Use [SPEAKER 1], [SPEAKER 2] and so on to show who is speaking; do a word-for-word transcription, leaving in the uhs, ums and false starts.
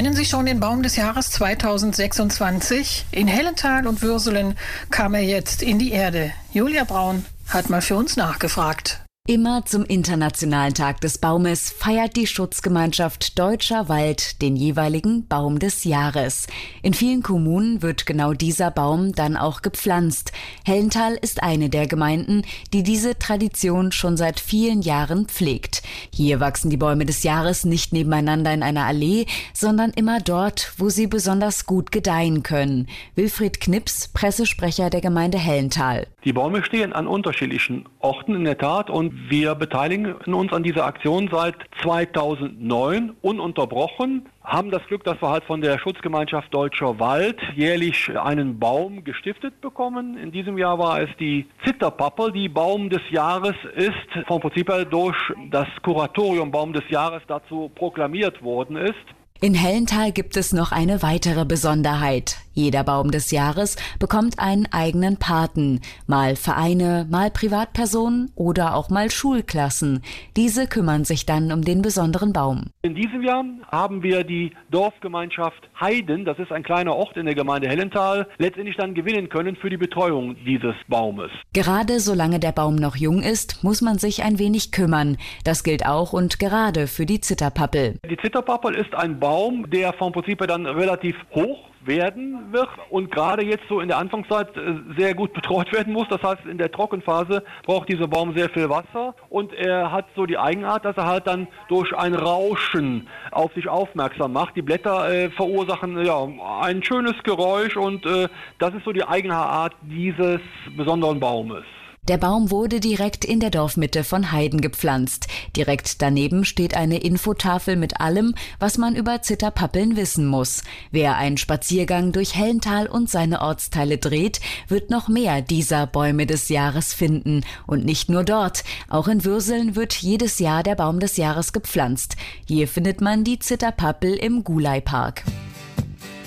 [SPEAKER 1] Kennen Sie schon den Baum des Jahres zweitausendsechsundzwanzig? In Hellenthal und Würselen kam er jetzt in die Erde. Julia Braun hat mal für uns nachgefragt.
[SPEAKER 2] Immer zum Internationalen Tag des Baumes feiert die Schutzgemeinschaft Deutscher Wald den jeweiligen Baum des Jahres. In vielen Kommunen wird genau dieser Baum dann auch gepflanzt. Hellenthal ist eine der Gemeinden, die diese Tradition schon seit vielen Jahren pflegt. Hier wachsen die Bäume des Jahres nicht nebeneinander in einer Allee, sondern immer dort, wo sie besonders gut gedeihen können. Wilfried Knips, Pressesprecher der Gemeinde Hellenthal.
[SPEAKER 3] Die Bäume stehen an unterschiedlichen Orten in der Tat und wir beteiligen uns an dieser Aktion seit zweitausendneun ununterbrochen, haben das Glück, dass wir halt von der Schutzgemeinschaft Deutscher Wald jährlich einen Baum gestiftet bekommen. In diesem Jahr war es die Zitterpappel, die Baum des Jahres ist, vom Prinzip her durch das Kuratorium Baum des Jahres dazu proklamiert worden ist.
[SPEAKER 2] In Hellenthal gibt es noch eine weitere Besonderheit. Jeder Baum des Jahres bekommt einen eigenen Paten. Mal Vereine, mal Privatpersonen oder auch mal Schulklassen. Diese kümmern sich dann um den besonderen Baum.
[SPEAKER 3] In diesem Jahr haben wir die Dorfgemeinschaft Heiden, das ist ein kleiner Ort in der Gemeinde Hellenthal, letztendlich dann gewinnen können für die Betreuung dieses Baumes.
[SPEAKER 2] Gerade solange der Baum noch jung ist, muss man sich ein wenig kümmern. Das gilt auch und gerade für die Zitterpappel.
[SPEAKER 3] Die Zitterpappel ist ein Baum, der vom Prinzip her dann relativ hoch werden wird und gerade jetzt so in der Anfangszeit sehr gut betreut werden muss. Das heißt, in der Trockenphase braucht dieser Baum sehr viel Wasser und er hat so die Eigenart, dass er halt dann durch ein Rauschen auf sich aufmerksam macht. Die Blätter äh, verursachen ja ein schönes Geräusch und äh, das ist so die Eigenart dieses besonderen Baumes.
[SPEAKER 2] Der Baum wurde direkt in der Dorfmitte von Heiden gepflanzt. Direkt daneben steht eine Infotafel mit allem, was man über Zitterpappeln wissen muss. Wer einen Spaziergang durch Hellenthal und seine Ortsteile dreht, wird noch mehr dieser Bäume des Jahres finden. Und nicht nur dort. Auch in Würselen wird jedes Jahr der Baum des Jahres gepflanzt. Hier findet man die Zitterpappel im Gulei-Park.